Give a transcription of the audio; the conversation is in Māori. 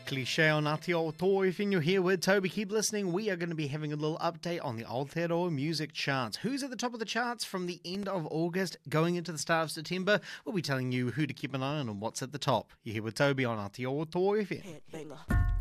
Cliche on Aotearoa if you're here with Toby. Keep listening. We are going to be having a little update on the Aotearoa music charts. Who's at the top of the charts from the end of August going into the start of September? We'll be telling you who to keep an eye on and what's at the top. You're here with Toby on Aotearoa FM.